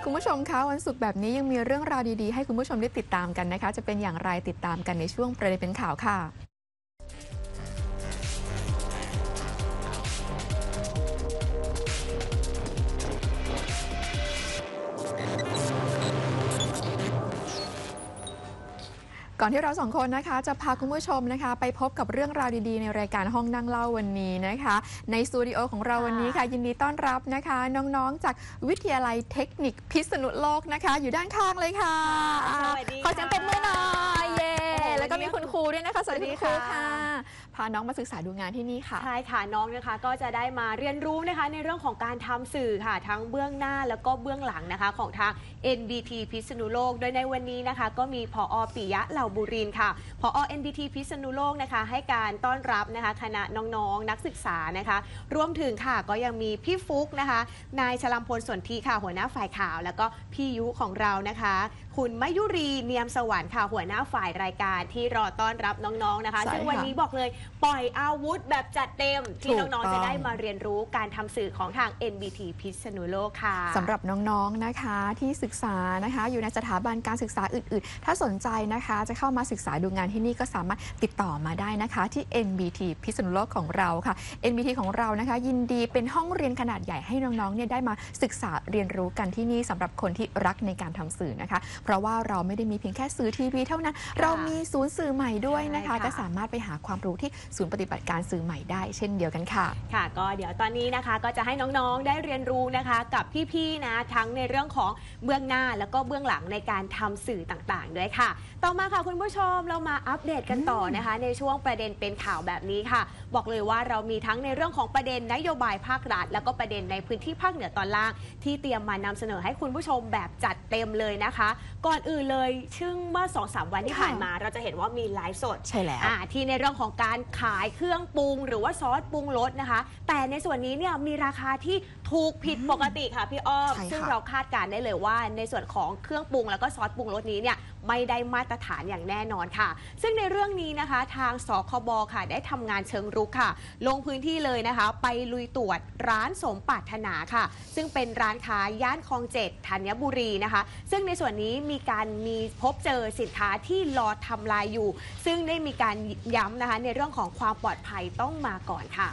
คุณผู้ชมคะวันศุกร์แบบนี้ยังมีเรื่องราวดีๆให้คุณผู้ชมได้ติดตามกันนะคะจะเป็นอย่างไรติดตามกันในช่วงประเด็นเป็นข่าวค่ะก่อนที่เราสองคนนะคะจะพาคุณผู้ชมนะคะไปพบกับเรื่องราวดีๆในรายการห้องนั่งเล่าวันนี้นะคะในสตูดิโอของเราวันนี้ค่ะยินดีต้อนรับนะคะน้องๆจากวิทยาลัยเทคนิคพิษณุโลกนะคะอยู่ด้านข้างเลยค่ะสวัสดีขอเสียงปรบมือหน่อยเย้แล้วก็มีคุณครูด้วยนะคะสวัสดีค่ะพาน้องมาศึกษาดูงานที่นี่ค่ะใช่ค่ะน้องนะคะก็จะได้มาเรียนรู้นะคะในเรื่องของการทำสื่อค่ะทั้งเบื้องหน้าแล้วก็เบื้องหลังนะคะของทาง NBT พิษณุโลกโดยในวันนี้นะคะก็มีผอ.ปิยะเหล่าบุรินทร์ค่ะผอ. NBT พิษณุโลกนะคะให้การต้อนรับนะคะคณะน้องๆนักศึกษานะคะรวมถึงค่ะก็ยังมีพี่ฟุกนะคะนายชลัมพลสนธิค่ะหัวหน้าฝ่ายข่าวแล้วก็พี่ยุของเรานะคะคุณมยุรีเนียมสวรรค์ค่ะหัวหน้าฝ่ายรายการที่รอต้อนรับน้องๆนะคะซึ่งวันนี้บอกเลยปล่อยอาวุธแบบจัดเต็มที่น้องๆจะได้มาเรียนรู้การทำสื่อของทาง NBT พิษณุโลกค่ะสำหรับน้องๆนะคะที่ศึกษานะคะอยู่ในสถาบันการศึกษาอื่นๆถ้าสนใจนะคะจะเข้ามาศึกษาดูงานที่นี่ก็สามารถติดต่อมาได้นะคะที่ NBT พิษณุโลกของเราค่ะ NBT ของเรานะคะยินดีเป็นห้องเรียนขนาดใหญ่ให้น้องๆเนี่ยได้มาศึกษาเรียนรู้กันที่นี่สำหรับคนที่รักในการทำสื่อนะคะเพราะว่าเราไม่ได้มีเพียงแค่สื่อทีวีเท่านั้นเรามีศูนย์สื่อใหม่ด้วยนะคะก็สามารถไปหาความรู้ที่ศูนย์ปฏิบัติการสื่อใหม่ได้เช่นเดียวกันค่ะค่ะก็เดี๋ยวตอนนี้นะคะก็จะให้น้องๆได้เรียนรู้นะคะกับพี่ๆนะทั้งในเรื่องของเบื้องหน้าแล้วก็เบื้องหลังในการทำสื่อต่างๆด้วยค่ะต่อมาค่ะคุณผู้ชมเรามาอัปเดตกันต่อนะคะในช่วงประเด็นเป็นข่าวแบบนี้ค่ะบอกเลยว่าเรามีทั้งในเรื่องของประเด็นนโยบายภาครัฐแล้วก็ประเด็นในพื้นที่ภาคเหนือตอนล่างที่เตรียมมานำเสนอให้คุณผู้ชมแบบจัดเต็มเลยนะคะก่อนอื่นเลยซึ่งเมื่อ 2-3 วันที่ผ่านมาเราจะเห็นว่ามีไลฟ์สดใช่แล้วที่ในเรื่องของการขายเครื่องปรุงหรือว่าซอสปรุงรสนะคะแต่ในส่วนนี้เนี่ยมีราคาที่ถูกผิดปกติค่ะพี่อ้อมซึ่งเราคาดการณ์ได้เลยว่าในส่วนของเครื่องปรุงแล้วก็ซอสปรุงรสนี้เนี่ยไม่ได้มาตรฐานอย่างแน่นอนค่ะซึ่งในเรื่องนี้นะคะทางสคบค่ะได้ทำงานเชิงรุกค่ะลงพื้นที่เลยนะคะไปลุยตรวจร้านสมปรารถนาค่ะซึ่งเป็นร้านค้าย่านคลอง7ธัญบุรีนะคะซึ่งในส่วนนี้มีพบเจอสินค้าที่รอทำลายอยู่ซึ่งได้มีการย้ำนะคะในเรื่องของความปลอดภัยต้องมาก่อนค่ะ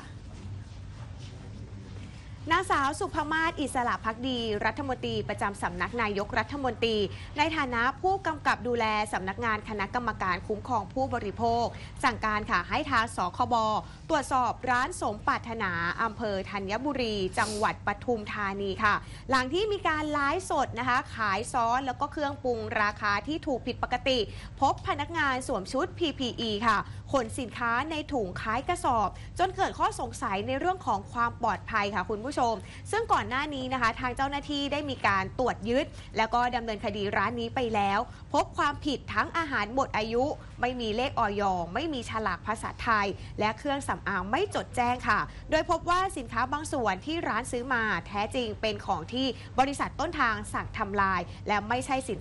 นางสาวสุภมาศอิสระภักดีรัฐมนตรีประจำสำนักนายกรัฐมนตรีในฐานะผู้กำกับดูแลสำนักงานคณะกรรมการคุ้มครองผู้บริโภคสั่งการค่ะให้ทางสคบตรวจสอบร้านสมปรารถนาอำเภอธัญบุรีจังหวัดปทุมธานีค่ะหลังที่มีการไลฟ์สดนะคะขายซอสแล้วก็เครื่องปรุงราคาที่ถูกผิดปกติพบพนักงานสวมชุด PPE ค่ะขนสินค้าในถุงคล้ายกระสอบจนเกิดข้อสงสัยในเรื่องของความปลอดภัยค่ะคุณผู้ชมซึ่งก่อนหน้านี้นะคะทางเจ้าหน้าที่ได้มีการตรวจยึดแล้วก็ดำเนินคดีร้านนี้ไปแล้วพบความผิดทั้งอาหารหมดอายุไม่มีเลขอย.ไม่มีฉลากภาษาไทยและเครื่องสำอางไม่จดแจ้งค่ะโดยพบว่าสินค้าบางส่วนที่ร้านซื้อมาแท้จริงเป็นของที่บริษัทต้นทางสั่งทำลายและไม่ใช่สิน